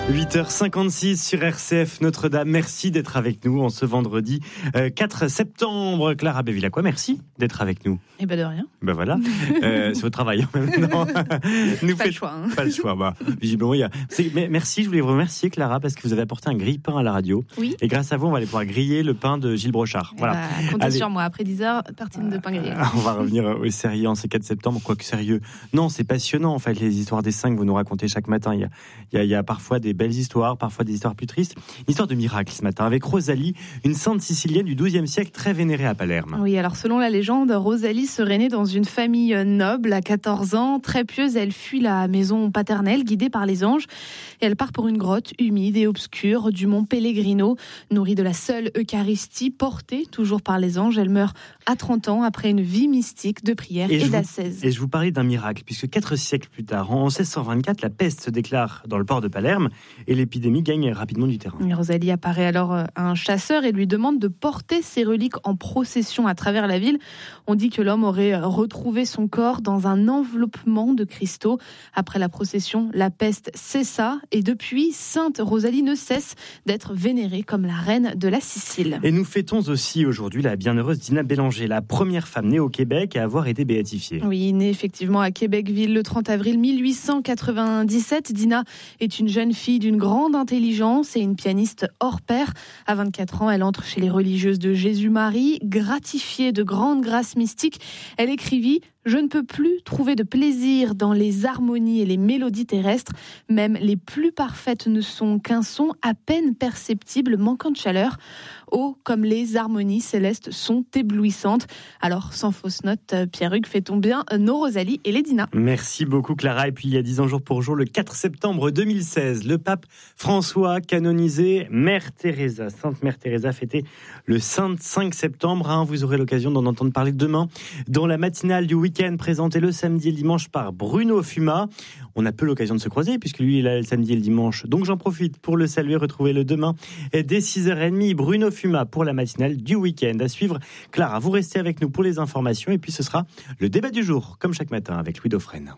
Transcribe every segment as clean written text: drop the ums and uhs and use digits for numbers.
8h56 sur RCF Notre-Dame. Merci d'être avec nous en ce vendredi 4 septembre. Clara Bévilacqua, merci d'être avec nous. Eh ben de rien. Ben voilà, c'est votre travail en même temps. Pas le choix. Pas le choix. Bah, visiblement, merci, je voulais vous remercier Clara parce que vous avez apporté un grille-pain à la radio. Oui. Et grâce à vous, on va aller pouvoir griller le pain de Gilles Brochard. Voilà. Comptez sur moi, après 10h, tartine de pain grillé. On va revenir au sérieux en ce 4 septembre. Quoique sérieux, non, c'est passionnant en fait les histoires des saints que vous nous racontez chaque matin. Il y a parfois des belles histoires, parfois des histoires plus tristes. Une histoire de miracle ce matin avec Rosalie, une sainte sicilienne du XIIe siècle très vénérée à Palerme. Oui, alors selon la légende, Rosalie serait née dans une famille noble à 14 ans. Très pieuse, elle fuit la maison paternelle guidée par les anges et elle part pour une grotte humide et obscure du mont Pellegrino, nourrie de la seule Eucharistie, portée toujours par les anges. Elle meurt à 30 ans après une vie mystique de prière et d'ascèse. Et je vous parlais d'un miracle, puisque 4 siècles plus tard, en 1624, la peste se déclare dans le port de Palerme et l'épidémie gagne rapidement du terrain. Et Rosalie apparaît alors à un chasseur et lui demande de porter ses reliques en procession à travers la ville. On dit que l'homme aurait retrouvé son corps dans un enveloppement de cristaux. Après la procession, la peste cessa et depuis, Sainte Rosalie ne cesse d'être vénérée comme la reine de la Sicile. Et nous fêtons aussi aujourd'hui la bienheureuse Dina Bélanger, la première femme née au Québec à avoir été béatifiée. Oui, née effectivement à Québecville le 30 avril 1897, Dina est une jeune fille d'une grande intelligence et une pianiste hors pair. À 24 ans, elle entre chez les religieuses de Jésus-Marie. Gratifiée de grandes grâces mystiques, elle écrivit « Je ne peux plus trouver de plaisir dans les harmonies et les mélodies terrestres. Même les plus parfaites ne sont qu'un son à peine perceptible, manquant de chaleur. Oh, comme les harmonies célestes sont éblouissantes. » Alors, sans fausse note, Pierre-Hugues, fêtons bien nos Rosalie et les Dina. Merci beaucoup Clara. Et puis il y a 10 ans jour pour jour, le 4 septembre 2016, le pape François canonisé Mère Teresa. Sainte Mère Teresa fêtée le 5 septembre. Vous aurez l'occasion d'en entendre parler demain dans la matinale du week-end présentée le samedi et le dimanche par Bruno Fuma. On a peu l'occasion de se croiser puisque lui il est là le samedi et le dimanche. Donc j'en profite pour le saluer, retrouver le demain dès 6h30. Bruno Fuma pour la matinale du week-end. À suivre, Clara, vous restez avec nous pour les informations et puis ce sera le débat du jour, comme chaque matin avec Louis Dauphren.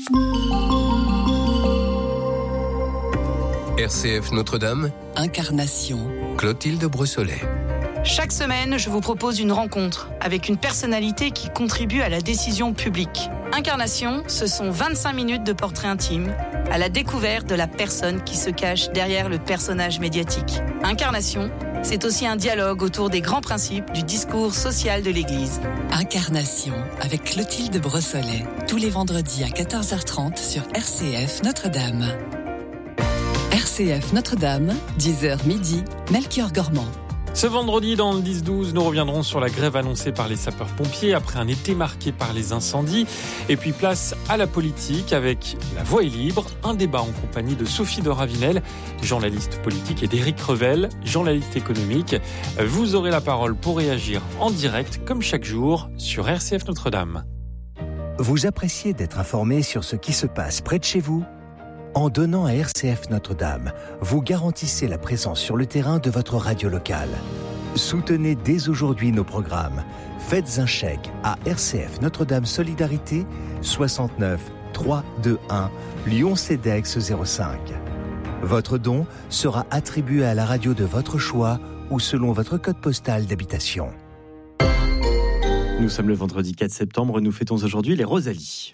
RCF Notre-Dame, Incarnation, Clotilde Brossolet. Chaque semaine, je vous propose une rencontre avec une personnalité qui contribue à la décision publique. Incarnation, ce sont 25 minutes de portrait intime, à la découverte de la personne qui se cache derrière le personnage médiatique. Incarnation, c'est aussi un dialogue autour des grands principes du discours social de l'Église. Incarnation, avec Clotilde Brossolet, tous les vendredis à 14h30 sur RCF Notre-Dame. RCF Notre-Dame, 10h midi, Melchior Gormand. Ce vendredi, dans le 10-12, nous reviendrons sur la grève annoncée par les sapeurs-pompiers après un été marqué par les incendies. Et puis place à la politique avec La Voix est libre, un débat en compagnie de Sophie de Ravinel, journaliste politique, et d'Éric Revel, journaliste économique. Vous aurez la parole pour réagir en direct, comme chaque jour, sur RCF Notre-Dame. Vous appréciez d'être informé sur ce qui se passe près de chez vous ? En donnant à RCF Notre-Dame, vous garantissez la présence sur le terrain de votre radio locale. Soutenez dès aujourd'hui nos programmes. Faites un chèque à RCF Notre-Dame Solidarité 69 321 Lyon-Cedex 05. Votre don sera attribué à la radio de votre choix ou selon votre code postal d'habitation. Nous sommes le vendredi 4 septembre, nous fêtons aujourd'hui les Rosalies.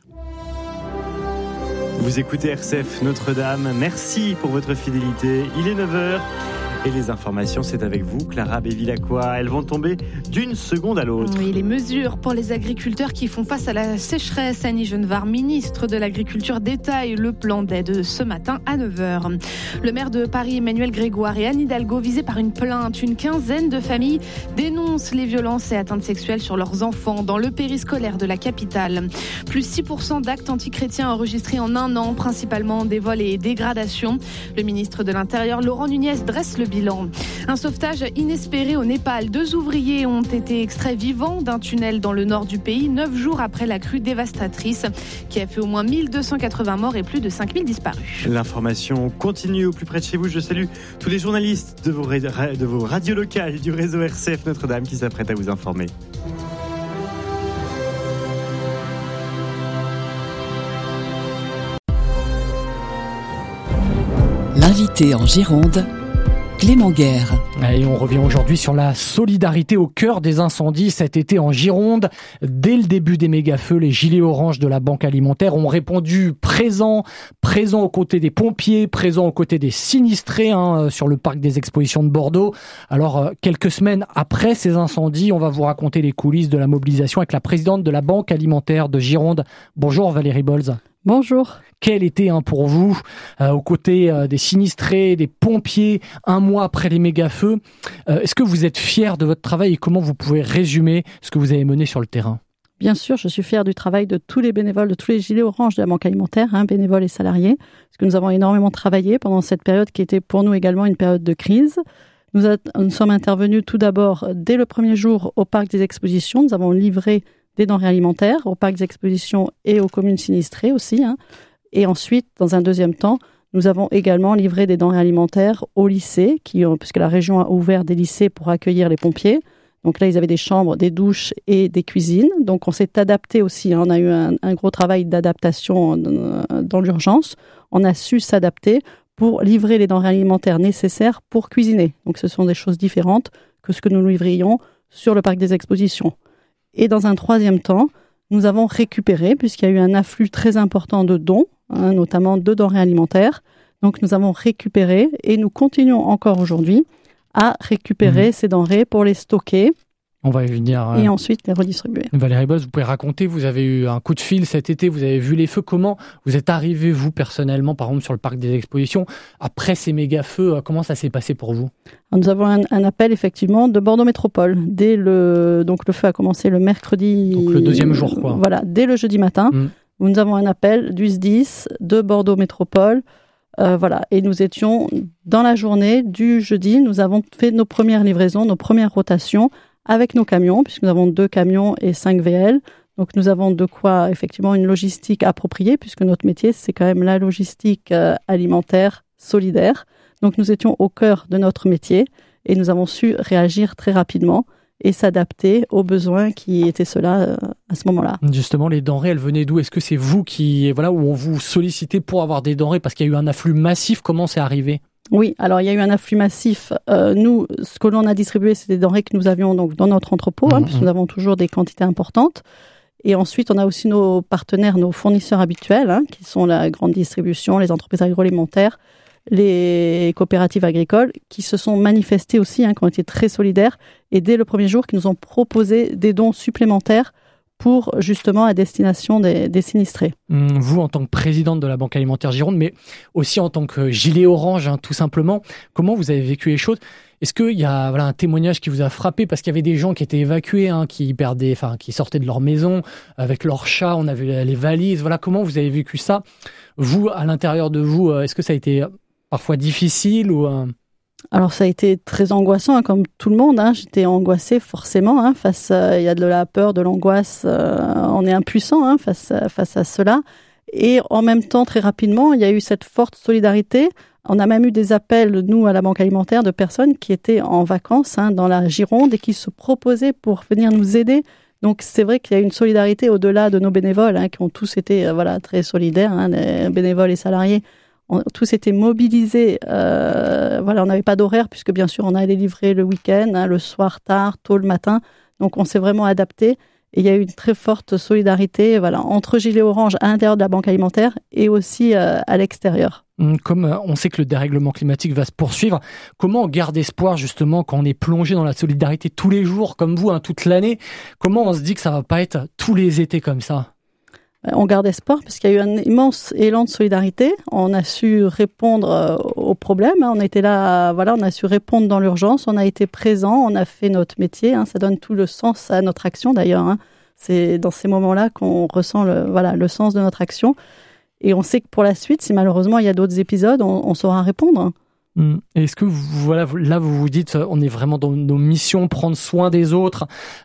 Vous écoutez RCF Notre-Dame, merci pour votre fidélité. Il est 9h et les informations, c'est avec vous, Clara Bévilacqua. Elles vont tomber d'une seconde à l'autre. Oui, les mesures pour les agriculteurs qui font face à la sécheresse. Annie Genevard, ministre de l'Agriculture, détaille le plan d'aide ce matin à 9h. Le maire de Paris, Emmanuel Grégoire, et Anne Hidalgo, visés par une plainte. Une quinzaine de familles dénoncent les violences et atteintes sexuelles sur leurs enfants dans le périscolaire de la capitale. Plus 6% d'actes antichrétiens enregistrés en un an, principalement des vols et dégradations. Le ministre de l'Intérieur, Laurent Nunez, dresse le bilan. Un sauvetage inespéré au Népal. 2 ouvriers ont été extraits vivants d'un tunnel dans le nord du pays, 9 jours après la crue dévastatrice qui a fait au moins 1280 morts et plus de 5000 disparus. L'information continue au plus près de chez vous. Je salue tous les journalistes de vos radios locales du réseau RCF Notre-Dame qui s'apprêtent à vous informer. Invité en Gironde, Clément Guerre. Et on revient aujourd'hui sur la solidarité au cœur des incendies cet été en Gironde. Dès le début des méga-feux, les gilets oranges de la Banque Alimentaire ont répondu présents aux côtés des pompiers, présents aux côtés des sinistrés sur le parc des expositions de Bordeaux. Alors, quelques semaines après ces incendies, on va vous raconter les coulisses de la mobilisation avec la présidente de la Banque Alimentaire de Gironde. Bonjour Valérie Bolz. Bonjour. Quel été pour vous, aux côtés des sinistrés, des pompiers, un mois après les méga-feux. Est-ce que vous êtes fiers de votre travail et comment vous pouvez résumer ce que vous avez mené sur le terrain ? Bien sûr, je suis fière du travail de tous les bénévoles, de tous les gilets oranges de la Banque Alimentaire, bénévoles et salariés, parce que nous avons énormément travaillé pendant cette période qui était pour nous également une période de crise. Nous sommes intervenus tout d'abord dès le premier jour au parc des expositions. Nous avons livré des denrées alimentaires au parc des expositions et aux communes sinistrées aussi. Et ensuite, dans un deuxième temps, nous avons également livré des denrées alimentaires aux lycées, puisque la région a ouvert des lycées pour accueillir les pompiers. Donc là, ils avaient des chambres, des douches et des cuisines. Donc on s'est adapté aussi. On a eu un gros travail d'adaptation dans l'urgence. On a su s'adapter pour livrer les denrées alimentaires nécessaires pour cuisiner. Donc ce sont des choses différentes que ce que nous livrions sur le parc des expositions. Et dans un troisième temps, nous avons récupéré, puisqu'il y a eu un afflux très important de dons, notamment de denrées alimentaires. Donc nous avons récupéré et nous continuons encore aujourd'hui à récupérer ces denrées pour les stocker. On va y venir. Et ensuite les redistribuer. Valérie Bolz, vous pouvez raconter, vous avez eu un coup de fil cet été, vous avez vu les feux. Comment vous êtes arrivé, vous, personnellement, par exemple, sur le parc des expositions, après ces méga-feux, comment ça s'est passé pour vous ? Nous avons un appel, effectivement, de Bordeaux Métropole. Donc le feu a commencé le mercredi. Donc le deuxième jour, quoi. Voilà, dès le jeudi matin. Nous avons un appel du SDIS de Bordeaux Métropole. Et nous étions dans la journée du jeudi, nous avons fait nos premières livraisons, nos premières rotations avec nos camions, puisque nous avons 2 camions et 5 VL. Donc nous avons de quoi, effectivement, une logistique appropriée, puisque notre métier, c'est quand même la logistique alimentaire solidaire. Donc nous étions au cœur de notre métier et nous avons su réagir très rapidement et s'adapter aux besoins qui étaient ceux-là à ce moment-là. Justement, les denrées, elles venaient d'où ? Est-ce que c'est vous où on vous sollicitait pour avoir des denrées parce qu'il y a eu un afflux massif ? Comment c'est arrivé ? Oui, alors il y a eu un afflux massif. Nous, ce que l'on a distribué, c'est des denrées que nous avions donc dans notre entrepôt, puisque nous avons toujours des quantités importantes. Et ensuite, on a aussi nos partenaires, nos fournisseurs habituels, qui sont la grande distribution, les entreprises agroalimentaires, les coopératives agricoles, qui se sont manifestés aussi, qui ont été très solidaires, et dès le premier jour, qui nous ont proposé des dons supplémentaires pour justement à destination des sinistrés. Vous, en tant que présidente de la Banque Alimentaire Gironde, mais aussi en tant que gilet orange, tout simplement, comment vous avez vécu les choses ? Est-ce qu'il y a un témoignage qui vous a frappé ? Parce qu'il y avait des gens qui étaient évacués, qui sortaient de leur maison avec leurs chats, on a vu les valises. Comment vous avez vécu ça ? Vous, à l'intérieur de vous, est-ce que ça a été parfois difficile ou Alors ça a été très angoissant, comme tout le monde. J'étais angoissée forcément. Il y a de la peur, de l'angoisse. On est impuissant face à cela. Et en même temps, très rapidement, il y a eu cette forte solidarité. On a même eu des appels, nous, à la Banque Alimentaire, de personnes qui étaient en vacances dans la Gironde et qui se proposaient pour venir nous aider. Donc c'est vrai qu'il y a une solidarité au-delà de nos bénévoles, qui ont tous été très solidaires, les bénévoles et salariés. Tous étaient mobilisés. On n'avait pas d'horaire puisque bien sûr on allait livrer le week-end, le soir tard, tôt le matin. Donc on s'est vraiment adapté et il y a eu une très forte solidarité entre gilets orange à l'intérieur de la Banque Alimentaire et aussi à l'extérieur. Comme on sait que le dérèglement climatique va se poursuivre, comment on garde espoir justement quand on est plongé dans la solidarité tous les jours comme vous, toute l'année ? Comment on se dit que ça va pas être tous les étés comme ça ? On garde espoir parce qu'il y a eu un immense élan de solidarité. On a su répondre aux problèmes. On était là, on a su répondre dans l'urgence. On a été présent, on a fait notre métier. Ça donne tout le sens à notre action d'ailleurs. C'est dans ces moments-là qu'on ressent le sens de notre action. Et on sait que pour la suite, si malheureusement il y a d'autres épisodes, on saura répondre. Est-ce que là vous vous dites, on est vraiment dans nos missions, prendre soin des autres,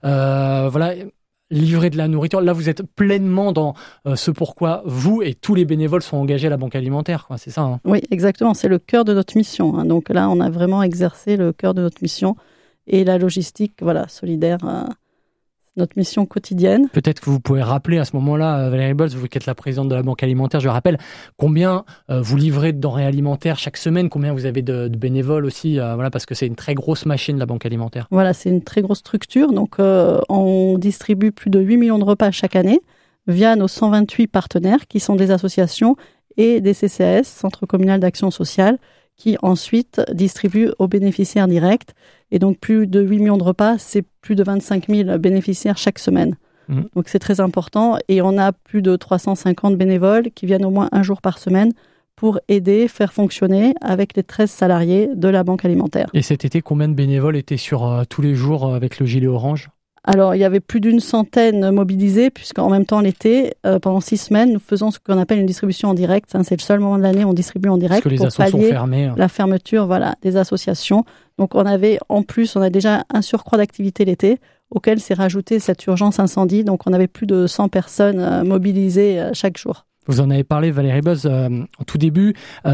livrer de la nourriture. Là, vous êtes pleinement dans ce pourquoi vous et tous les bénévoles sont engagés à la Banque Alimentaire, c'est ça Oui, exactement. C'est le cœur de notre mission. Donc là, on a vraiment exercé le cœur de notre mission et la logistique, solidaire. notre mission quotidienne. Peut-être que vous pouvez rappeler à ce moment-là, Valérie Bolz, vous qui êtes la présidente de la Banque Alimentaire, je rappelle, combien vous livrez de denrées alimentaires chaque semaine, combien vous avez de bénévoles aussi, voilà, parce que c'est une très grosse machine, la Banque Alimentaire. Voilà, c'est une très grosse structure. Donc, on distribue plus de 8 millions de repas chaque année via nos 128 partenaires qui sont des associations et des CCAS, Centres communaux d'action sociale, qui ensuite distribuent aux bénéficiaires directs. Et donc, plus de 8 millions de repas, c'est plus de 25 000 bénéficiaires chaque semaine. Donc, c'est très important. Et on a plus de 350 bénévoles qui viennent au moins un jour par semaine pour aider, faire fonctionner avec les 13 salariés de la Banque Alimentaire. Et cet été, combien de bénévoles étaient sur tous les jours avec le gilet orange ? Alors, il y avait plus d'une centaine mobilisés, puisqu'en même temps, l'été, pendant 6 semaines, nous faisons ce qu'on appelle une distribution en direct. C'est le seul moment de l'année où on distribue en direct. Parce que les assos sont fermés. La fermeture, des associations. Donc, on a déjà un surcroît d'activité l'été, auquel s'est rajouté cette urgence incendie. Donc, on avait plus de 100 personnes mobilisées chaque jour. Vous en avez parlé, Valérie Bolz, au tout début.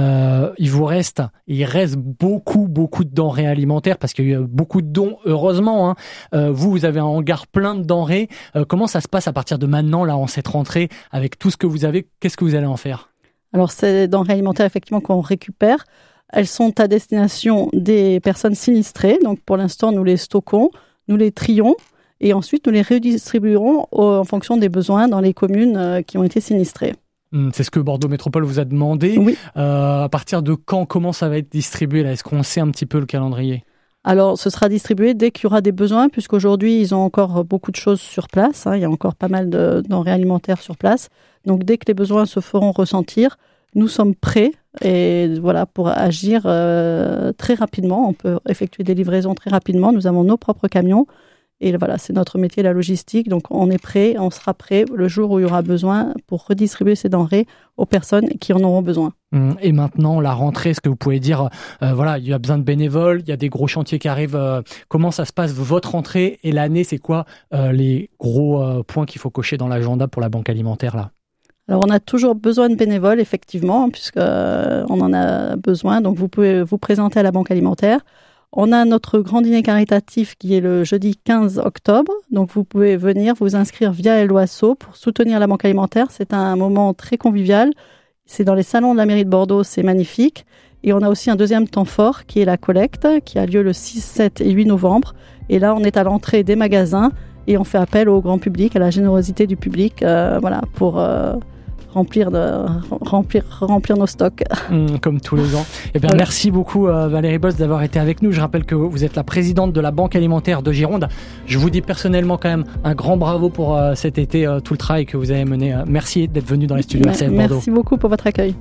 Il reste beaucoup de denrées alimentaires parce qu'il y a eu beaucoup de dons, heureusement. Vous avez un hangar plein de denrées. Comment ça se passe à partir de maintenant, là, en cette rentrée, avec tout ce que vous avez? Qu'est-ce que vous allez en faire? Alors, ces denrées alimentaires, effectivement, qu'on récupère, elles sont à destination des personnes sinistrées. Donc, pour l'instant, nous les stockons, nous les trions. Et ensuite, nous les redistribuerons en fonction des besoins dans les communes qui ont été sinistrées. C'est ce que Bordeaux Métropole vous a demandé. Oui. À partir de quand, comment ça va être distribué là? Est-ce qu'on sait un petit peu le calendrier? Alors, ce sera distribué dès qu'il y aura des besoins, puisqu'aujourd'hui, ils ont encore beaucoup de choses sur place. Il y a encore pas mal de denrées alimentaires sur place. Donc, dès que les besoins se feront ressentir, nous sommes prêts pour agir très rapidement. On peut effectuer des livraisons très rapidement. Nous avons nos propres camions. Et voilà, c'est notre métier, la logistique. Donc, on est prêt, on sera prêt le jour où il y aura besoin pour redistribuer ces denrées aux personnes qui en auront besoin. Et maintenant, la rentrée, est-ce que vous pouvez dire, il y a besoin de bénévoles, il y a des gros chantiers qui arrivent. Comment ça se passe, votre rentrée et l'année? C'est quoi les gros points qu'il faut cocher dans l'agenda pour la Banque Alimentaire, là? Alors, on a toujours besoin de bénévoles, effectivement, puisqu'on en a besoin. Donc, vous pouvez vous présenter à la Banque Alimentaire. On a notre grand dîner caritatif qui est le jeudi 15 octobre. Donc, vous pouvez venir vous inscrire via Eloasso pour soutenir la Banque Alimentaire. C'est un moment très convivial. C'est dans les salons de la mairie de Bordeaux. C'est magnifique. Et on a aussi un deuxième temps fort qui est la collecte qui a lieu le 6, 7 et 8 novembre. Et là, on est à l'entrée des magasins et on fait appel au grand public, à la générosité du public, pour remplir nos stocks. Comme tous les ans. Merci beaucoup Valérie Bolz d'avoir été avec nous. Je rappelle que vous êtes la présidente de la Banque Alimentaire de Gironde. Je vous dis personnellement quand même un grand bravo pour cet été, tout le travail que vous avez mené. Merci d'être venu dans les studios RCF Bordeaux. Merci beaucoup pour votre accueil.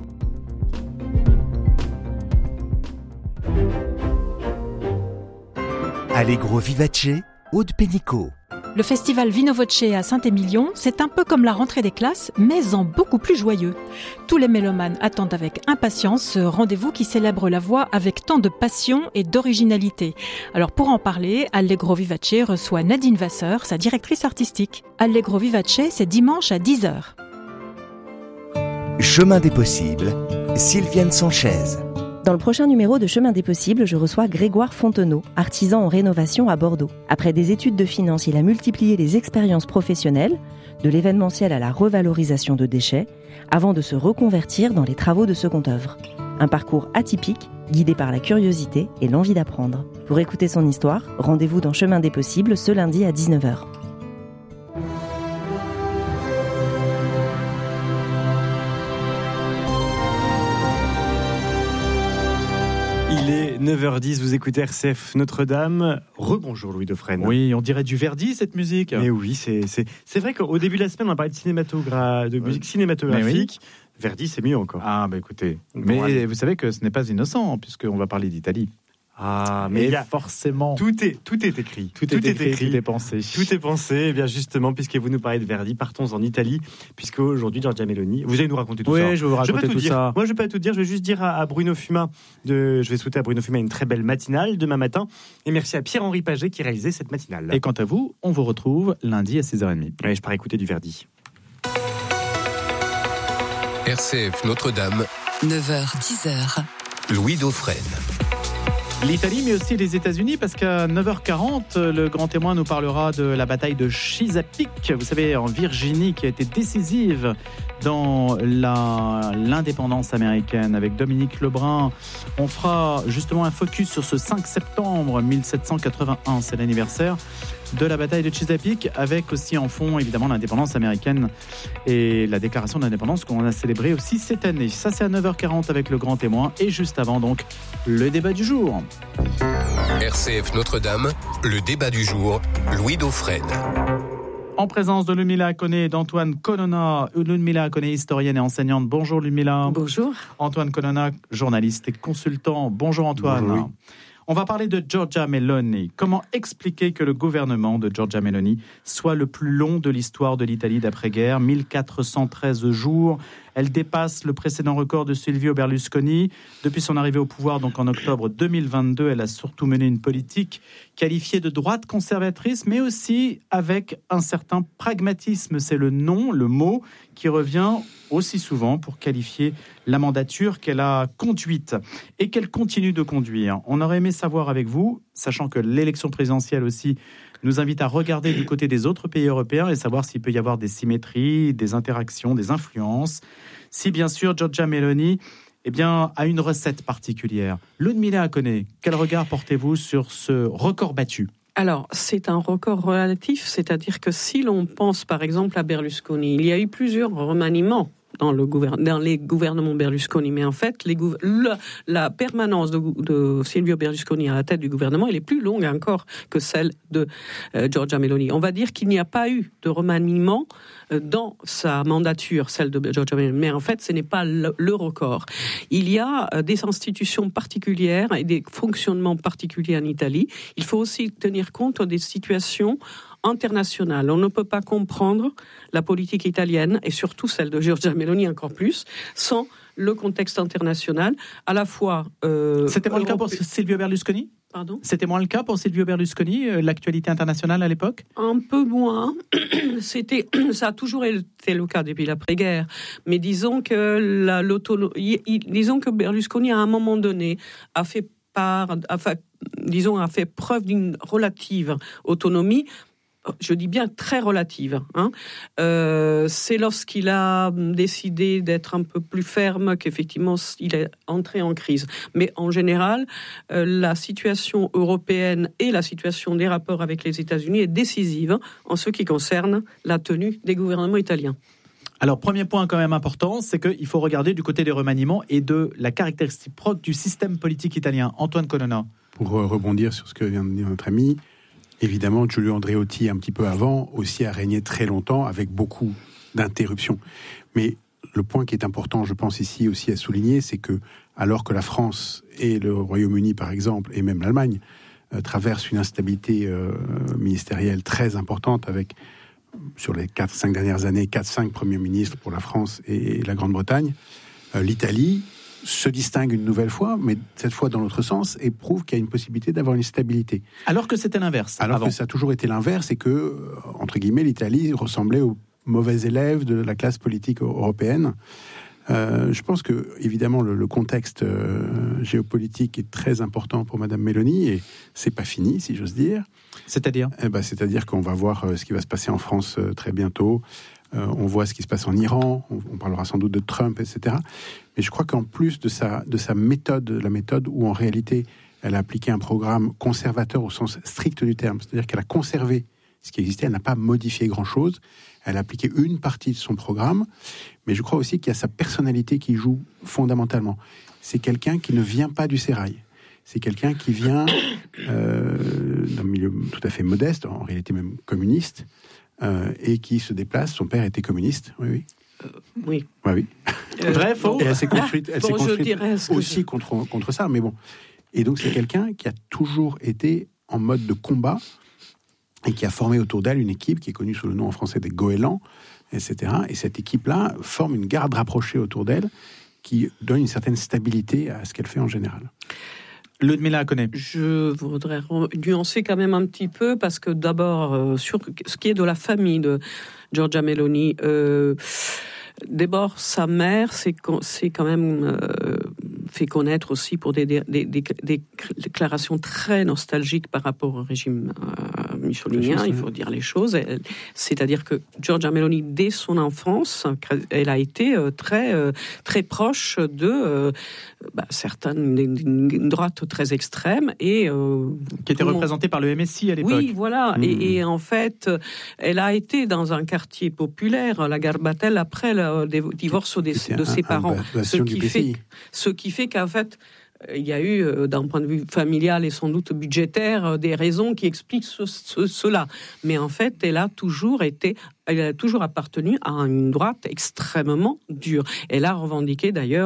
Allegro Vivace, Aude Pénicaud. Le festival Vino Voce à Saint-Émilion, c'est un peu comme la rentrée des classes, mais en beaucoup plus joyeux. Tous les mélomanes attendent avec impatience ce rendez-vous qui célèbre la voix avec tant de passion et d'originalité. Alors pour en parler, Allegro Vivace reçoit Nadine Vasseur, sa directrice artistique. Allegro Vivace, c'est dimanche à 10h. Chemin des possibles, Sylviane Sanchez. Dans le prochain numéro de Chemin des possibles, je reçois Grégoire Fontenot, artisan en rénovation à Bordeaux. Après des études de finance, il a multiplié les expériences professionnelles, de l'événementiel à la revalorisation de déchets, avant de se reconvertir dans les travaux de seconde œuvre. Un parcours atypique, guidé par la curiosité et l'envie d'apprendre. Pour écouter son histoire, rendez-vous dans Chemin des possibles ce lundi à 19h. Il est 9h10, vous écoutez RCF Notre-Dame. Rebonjour Louis Dauphren. Oui, on dirait du Verdi cette musique. Mais oui, c'est vrai qu'au début de la semaine, on a parlé de musique cinématographique. Oui. Verdi, c'est mieux encore. Ah, bah écoutez. Mais vous savez que ce n'est pas innocent, puisqu'on va parler d'Italie. Ah, mais forcément. Tout est écrit. Tout est écrit, tout est pensé. Tout est pensé. Et bien justement, puisque vous nous parlez de Verdi, partons en Italie, puisque aujourd'hui, Giorgia Meloni, vous allez nous raconter tout ça. Oui, je vais vous raconter tout ça. Moi, je vais pas tout dire. Je vais juste dire à Bruno Fuma, je vais souhaiter à Bruno Fuma une très belle matinale demain matin. Et merci à Pierre-Henri Paget qui réalisait cette matinale. Et quant à vous, on vous retrouve lundi à 6h30. Oui, je pars écouter du Verdi. RCF Notre-Dame. 9h, 10h. Louis Dauphren. L'Italie, mais aussi les États-Unis, parce qu'à 9h40, le grand témoin nous parlera de la bataille de Chesapeake, vous savez, en Virginie, qui a été décisive dans l'indépendance américaine. Avec Dominique Lebrun, on fera justement un focus sur ce 5 septembre 1781, c'est l'anniversaire de la bataille de Chesapeake, avec aussi en fond évidemment l'indépendance américaine et la déclaration d'indépendance qu'on a célébrée aussi cette année. Ça, c'est à 9h40 avec le grand témoin, et juste avant donc le débat du jour. RCF Notre-Dame, le débat du jour, Louis Dauphren. En présence de Ludmila Akone et d'Antoine Colonna. Ludmila Akone, historienne et enseignante. Bonjour Ludmila. Bonjour. Antoine Colonna, journaliste et consultant. Bonjour Antoine. Bonjour. On va parler de Giorgia Meloni. Comment expliquer que le gouvernement de Giorgia Meloni soit le plus long de l'histoire de l'Italie d'après-guerre, 1413 jours. Elle dépasse le précédent record de Silvio Berlusconi. Depuis son arrivée au pouvoir, donc en octobre 2022, elle a surtout mené une politique qualifiée de droite conservatrice, mais aussi avec un certain pragmatisme. C'est le mot qui revient aussi souvent pour qualifier la mandature qu'elle a conduite et qu'elle continue de conduire. On aurait aimé savoir avec vous, sachant que l'élection présidentielle aussi nous invite à regarder du côté des autres pays européens et savoir s'il peut y avoir des symétries, des interactions, des influences. Si bien sûr Giorgia Meloni a une recette particulière. Ludmila Akone, quel regard portez-vous sur ce record battu ? Alors, c'est un record relatif, c'est-à-dire que si l'on pense par exemple à Berlusconi, il y a eu plusieurs remaniements dans les gouvernements Berlusconi, mais en fait, la permanence de Silvio Berlusconi à la tête du gouvernement, elle est plus longue encore que celle de Giorgia Meloni. On va dire qu'il n'y a pas eu de remaniement dans sa mandature, celle de Giorgia Meloni, mais en fait, ce n'est pas le record. Il y a des institutions particulières et des fonctionnements particuliers en Italie. Il faut aussi tenir compte des situations internationale. On ne peut pas comprendre la politique italienne, et surtout celle de Giorgia Meloni encore plus, sans le contexte international, à la fois... C'était moins le cas pour Silvio Berlusconi ? Pardon ? C'était moins le cas pour Silvio Berlusconi, l'actualité internationale à l'époque ? Un peu moins. Ça a toujours été le cas depuis l'après-guerre. Mais disons que Berlusconi, à un moment donné, a fait preuve d'une relative autonomie. Je dis bien très relative. C'est lorsqu'il a décidé d'être un peu plus ferme qu'effectivement il est entré en crise. Mais en général, la situation européenne et la situation des rapports avec les États-Unis est décisive en ce qui concerne la tenue des gouvernements italiens. Alors, premier point quand même important, c'est qu'il faut regarder du côté des remaniements et de la caractéristique propre du système politique italien. Antoine Colonna. Pour rebondir sur ce que vient de dire notre ami, évidemment, Giulio Andreotti, un petit peu avant, aussi a régné très longtemps avec beaucoup d'interruptions. Mais le point qui est important, je pense ici aussi à souligner, c'est que alors que la France et le Royaume-Uni, par exemple, et même l'Allemagne, traversent une instabilité ministérielle très importante avec, sur les 4-5 dernières années, 4-5 premiers ministres pour la France et la Grande-Bretagne, l'Italie se distingue une nouvelle fois, mais cette fois dans l'autre sens, et prouve qu'il y a une possibilité d'avoir une stabilité. Alors que c'était l'inverse. Alors que ça a toujours été l'inverse, et que, entre guillemets, l'Italie ressemblait aux mauvais élèves de la classe politique européenne. Je pense que, évidemment, le contexte géopolitique est très important pour Madame Meloni, et c'est pas fini, si j'ose dire. C'est-à-dire ? C'est-à-dire qu'on va voir ce qui va se passer en France très bientôt. On voit ce qui se passe en Iran, on parlera sans doute de Trump, etc. Mais je crois qu'en plus de sa méthode, la méthode où en réalité elle a appliqué un programme conservateur au sens strict du terme, c'est-à-dire qu'elle a conservé ce qui existait, elle n'a pas modifié grand-chose, elle a appliqué une partie de son programme, mais je crois aussi qu'il y a sa personnalité qui joue fondamentalement. C'est quelqu'un qui ne vient pas du sérail. C'est quelqu'un qui vient d'un milieu tout à fait modeste, en réalité même communiste, et qui se déplace. Son père était communiste, oui. Oui. Oui. Vrai, faux. Et elle s'est construite, aussi contre ça, mais bon. Et donc c'est quelqu'un qui a toujours été en mode de combat et qui a formé autour d'elle une équipe qui est connue sous le nom en français des goélands, etc. Et cette équipe-là forme une garde rapprochée autour d'elle qui donne une certaine stabilité à ce qu'elle fait en général. Ludmila Akone. Je voudrais nuancer quand même un petit peu, parce que d'abord, sur ce qui est de la famille de Giorgia Meloni, d'abord, sa mère, c'est quand même fait connaître aussi pour des déclarations très nostalgiques par rapport au régime mussolinien, il faut dire les choses. C'est-à-dire que Giorgia Meloni, dès son enfance, elle a été très proche de certaines une droite très extrême et qui était représentée par le MSI à l'époque. Oui, voilà. Et en fait, elle a été dans un quartier populaire, la Garbatella, après le divorce de ses parents. Ce qui fait qu'en fait, il y a eu, d'un point de vue familial et sans doute budgétaire, des raisons qui expliquent cela. Mais en fait, elle a toujours appartenu à une droite extrêmement dure. Elle a revendiqué d'ailleurs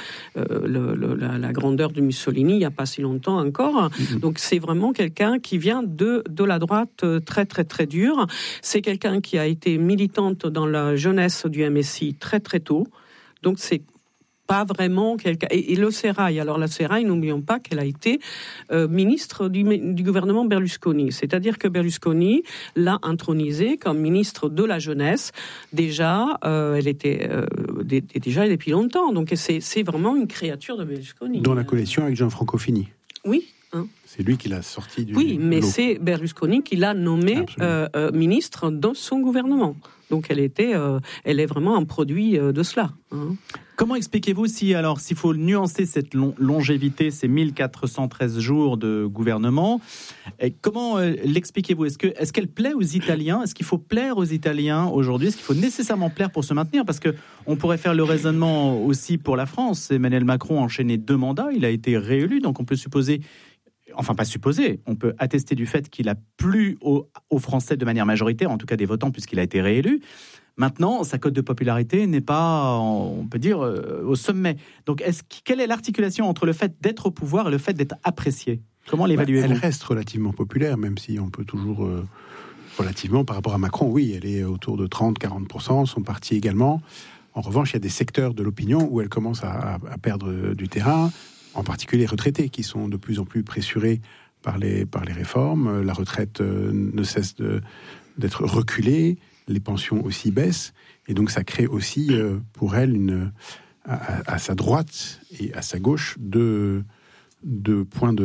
la grandeur de Mussolini il n'y a pas si longtemps encore. Donc c'est vraiment quelqu'un qui vient de la droite très très très dure. C'est quelqu'un qui a été militante dans la jeunesse du MSI très très tôt. Donc c'est pas vraiment quelqu'un. Et le Sérail, alors la Sérail, n'oublions pas qu'elle a été ministre du gouvernement Berlusconi. C'est-à-dire que Berlusconi l'a intronisée comme ministre de la jeunesse. Déjà, elle était déjà depuis longtemps. Donc c'est vraiment une créature de Berlusconi. Dans la coalition avec Gianfranco Fini. Oui. C'est lui qui l'a sorti du... Oui, mais c'est Berlusconi qui l'a nommé ministre dans son gouvernement. Donc elle est vraiment un produit de cela. Comment expliquez-vous s'il faut nuancer cette longévité, ces 1413 jours de gouvernement, comment l'expliquez-vous ? Est-ce qu'elle plaît aux Italiens ? Est-ce qu'il faut plaire aux Italiens aujourd'hui ? Est-ce qu'il faut nécessairement plaire pour se maintenir ? Parce qu'on pourrait faire le raisonnement aussi pour la France. Emmanuel Macron a enchaîné 2 mandats, il a été réélu, donc on peut supposer... Enfin, pas supposer, on peut attester du fait qu'il a plu aux Français de manière majoritaire, en tout cas des votants, puisqu'il a été réélu. Maintenant, sa cote de popularité n'est pas, on peut dire, au sommet. Donc, quelle est l'articulation entre le fait d'être au pouvoir et le fait d'être apprécié ? Comment l'évaluez-vous ? Elle reste relativement populaire, même si on peut toujours... relativement, par rapport à Macron, oui, elle est autour de 30-40%, son parti également. En revanche, il y a des secteurs de l'opinion où elle commence à perdre du terrain, en particulier les retraités, qui sont de plus en plus pressurés par les réformes. La retraite ne cesse d'être reculée, les pensions aussi baissent, et donc ça crée aussi pour elle, à sa droite et à sa gauche, deux points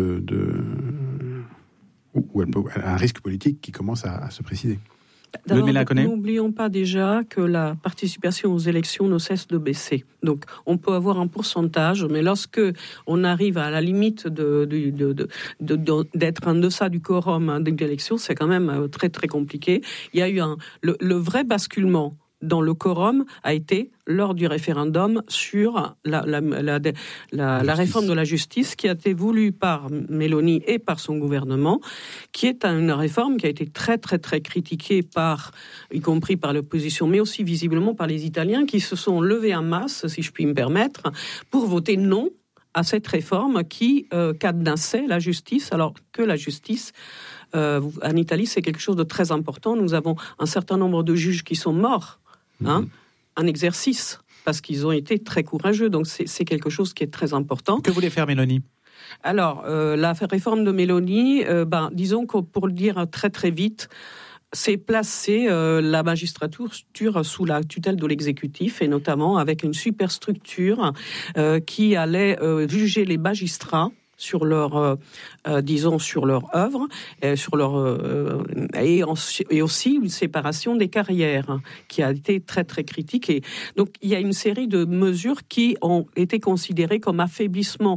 où elle a un risque politique qui commence à se préciser. N'oublions pas déjà que la participation aux élections ne cesse de baisser. Donc, on peut avoir un pourcentage, mais lorsque on arrive à la limite d'être en deçà du quorum de l'élection, c'est quand même très très compliqué. Il y a eu le vrai basculement dans le quorum a été lors du référendum sur la réforme de la justice qui a été voulue par Meloni et par son gouvernement, qui est une réforme qui a été très très très critiquée y compris par l'opposition, mais aussi visiblement par les Italiens qui se sont levés en masse, si je puis me permettre, pour voter non à cette réforme qui cadenassait la justice, alors que la justice en Italie c'est quelque chose de très important. Nous avons un certain nombre de juges qui sont morts en exercice, parce qu'ils ont été très courageux. Donc c'est quelque chose qui est très important. Que voulait faire Meloni ? Alors, la réforme de Meloni, disons que pour le dire très très vite, c'est placer la magistrature sous la tutelle de l'exécutif, et notamment avec une superstructure qui allait juger les magistrats sur leur, sur leur œuvre, et aussi une séparation des carrières qui a été très très critique. Et donc il y a une série de mesures qui ont été considérées comme affaiblissant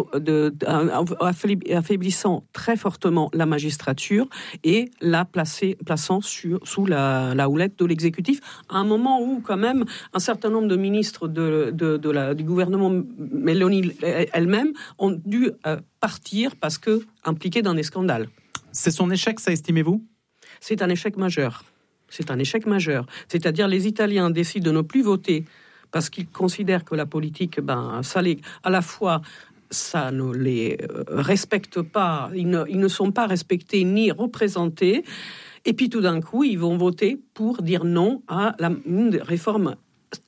très fortement la magistrature et la plaçant sous la houlette de l'exécutif, à un moment où quand même un certain nombre de ministres du gouvernement Meloni elle-même ont dû partir parce que impliqués dans des scandales. C'est son échec, ça, estimez-vous ? C'est un échec majeur. C'est un échec majeur. C'est-à-dire les Italiens décident de ne plus voter parce qu'ils considèrent que la politique, à la fois, ça ne les respecte pas, ils ne sont pas respectés ni représentés. Et puis tout d'un coup, ils vont voter pour dire non à une réforme